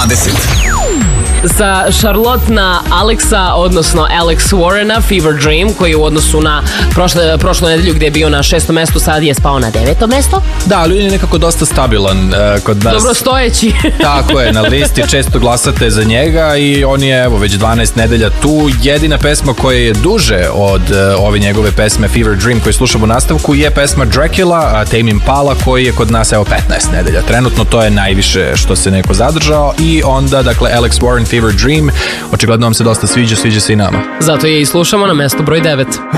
20. Sa Charlotte na Alexa, odnosno Alex Warrena, Fever Dream, koji je u odnosu na prošlu nedelju gde je bio na 6. mestu, sad je spao na 9. mesto. Da, ali on je nekako dosta stabilan kod nas. Dobro stojeći. Tako je, na listi često glasate za njega i on je evo već 12 nedelja tu. Jedina pesma koja je duže od ove njegove pesme Fever Dream koju slušamo u nastavku je pesma Dracula, Tame Impala, koji je kod nas evo 15 nedelja. Trenutno to je najviše što se neko zadržao i onda, dakle, Alex Warren, Fever Dream, očigledno vam se dosta sviđa se i nama. Zato je i slušamo na mestu broj 9.